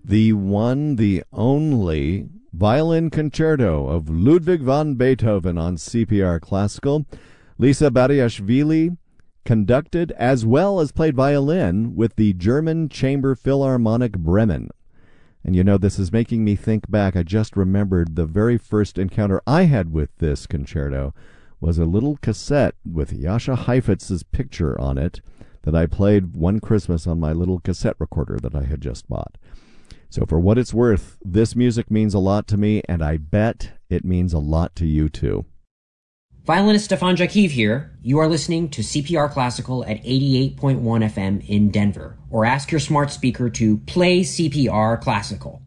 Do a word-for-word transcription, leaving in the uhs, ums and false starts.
The one, the only violin concerto of Ludwig van Beethoven on C P R Classical. Lisa Bariashvili conducted as well as played violin with the German Chamber Philharmonic Bremen. And you know, this is making me think back. I just remembered the very first encounter I had with this concerto was a little cassette with Jascha Heifetz's picture on it that I played one Christmas on my little cassette recorder that I had just bought. So for what it's worth, this music means a lot to me, and I bet it means a lot to you too. Violinist Stefan Jakiv here. You are listening to C P R Classical at eighty-eight point one F M in Denver. Or ask your smart speaker to play C P R Classical.